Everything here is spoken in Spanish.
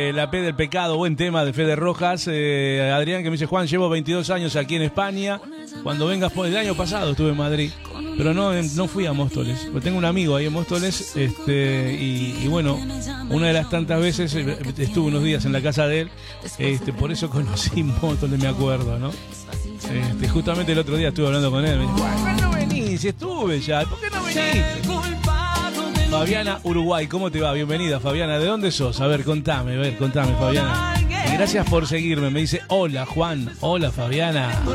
La P del pecado, buen tema de Fede Rojas. Adrián que me dice, Juan, llevo 22 años aquí en España. Cuando vengas, el año pasado estuve en Madrid, pero no fui a Móstoles. Porque tengo un amigo ahí en Móstoles, y bueno, una de las tantas veces estuve unos días en la casa de él, por eso conocí Móstoles, me acuerdo, ¿no? Justamente el otro día estuve hablando con él. Me dijo, ¿por qué no venís? Si estuve ya, ¿por qué no venís? Fabiana, Uruguay, ¿cómo te va? Bienvenida, Fabiana. ¿De dónde sos? A ver, contame, Fabiana. Y gracias por seguirme. Me dice, hola, Juan. Hola, Fabiana.